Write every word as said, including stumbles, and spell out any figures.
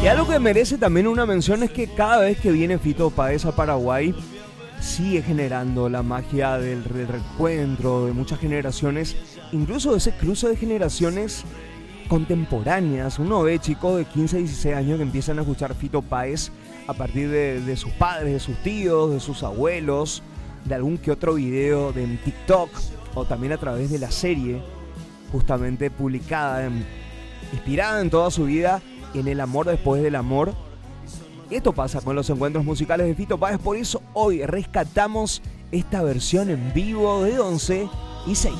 Y algo que merece también una mención es que cada vez que viene Fito Páez a Paraguay, sigue generando la magia del re- reencuentro de muchas generaciones, incluso de ese cruce de generaciones contemporáneas. Uno ve chicos de quince, dieciséis años que empiezan a escuchar Fito Páez a partir de, de sus padres, de sus tíos, de sus abuelos, de algún que otro video de en TikTok o también a través de la serie justamente publicada, en, inspirada en toda su vida en el amor después del amor. Esto pasa con los encuentros musicales de Fito Páez, por eso hoy rescatamos esta versión en vivo de once y seis.